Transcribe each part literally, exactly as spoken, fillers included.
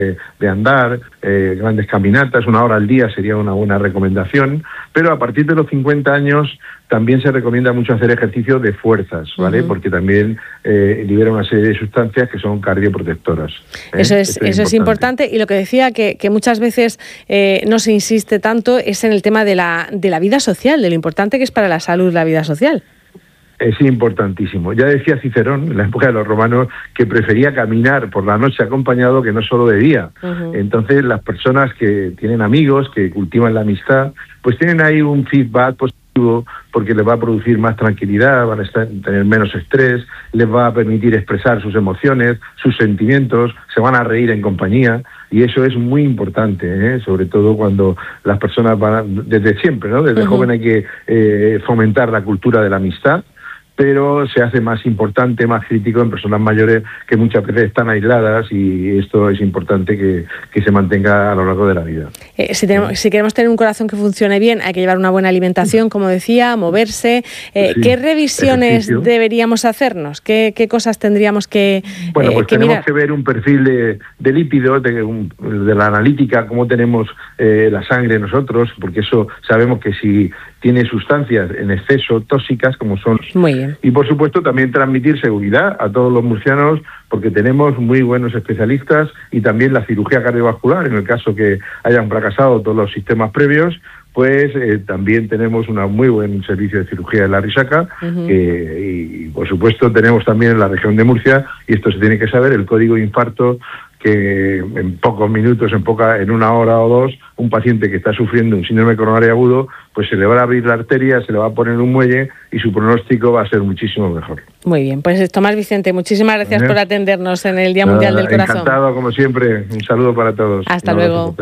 de, de andar, eh, grandes caminatas, una hora al día sería una buena recomendación, pero a partir de los cincuenta años también se recomienda mucho hacer ejercicio de fuerzas, ¿vale? Uh-huh. Porque también eh, libera una serie de sustancias que son cardioprotectoras. ¿eh? Eso es, Esto es, eso importante. es importante. Y lo que decía, que, que muchas veces eh, no se insiste tanto, es en el tema de la, de la vida social, de lo importante que es para la salud la vida social. Es importantísimo. Ya decía Cicerón, en la época de los romanos, que prefería caminar por la noche acompañado que no solo de día. Uh-huh. Entonces, las personas que tienen amigos, que cultivan la amistad, pues tienen ahí un feedback positivo, porque les va a producir más tranquilidad, van a estar, tener menos estrés, les va a permitir expresar sus emociones, sus sentimientos, se van a reír en compañía, y eso es muy importante, ¿eh? Sobre todo cuando las personas van a, desde siempre, ¿no? Desde uh-huh. joven hay que eh, fomentar la cultura de la amistad, pero se hace más importante, más crítico en personas mayores que muchas veces están aisladas, y esto es importante que, que se mantenga a lo largo de la vida. Eh, si, tenemos, si queremos tener un corazón que funcione bien, hay que llevar una buena alimentación, como decía, moverse. Eh, sí, ¿Qué revisiones ejercicio. deberíamos hacernos? ¿Qué, qué cosas tendríamos que Bueno, pues eh, que tenemos mirar? que ver un perfil de, de lípidos, de, un, de la analítica, cómo tenemos eh, la sangre nosotros, porque eso sabemos que si tiene sustancias en exceso tóxicas, como son... Muy bien. Y por supuesto también transmitir seguridad a todos los murcianos, porque tenemos muy buenos especialistas, y también la cirugía cardiovascular, en el caso que hayan fracasado todos los sistemas previos, pues eh, también tenemos un muy buen servicio de cirugía de la Risaca, uh-huh. que, y, y por supuesto tenemos también en la región de Murcia, y esto se tiene que saber, el código infarto, que en pocos minutos, en poca, en una hora o dos, un paciente que está sufriendo un síndrome coronario agudo, pues se le va a abrir la arteria, se le va a poner un muelle, y su pronóstico va a ser muchísimo mejor. Muy bien, pues Tomás Vicente, muchísimas gracias ¿Eh? por atendernos en el Día Nada, Mundial del Corazón. Encantado, como siempre. Un saludo para todos. Hasta luego.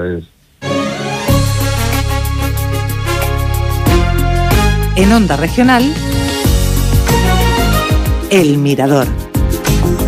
En Onda Regional, El Mirador.